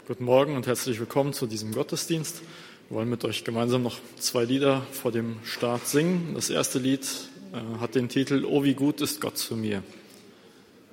Guten Morgen und herzlich willkommen zu diesem Gottesdienst. Wir wollen mit euch gemeinsam noch 2 Lieder vor dem Start singen. Das erste Lied hat den Titel "Oh, wie gut ist Gott zu mir".